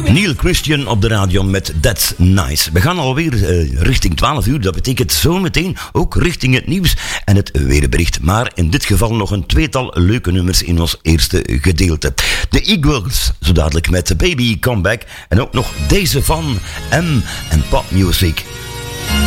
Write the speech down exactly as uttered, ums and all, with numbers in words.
Neil Christian op de radio met That's Nice. We gaan alweer uh, richting twaalf uur. Dat betekent zometeen ook richting het nieuws en het weerbericht. Maar in dit geval nog een tweetal leuke nummers in ons eerste gedeelte. De Eagles, zo dadelijk met Baby Comeback. En ook nog deze van M en Pop Music.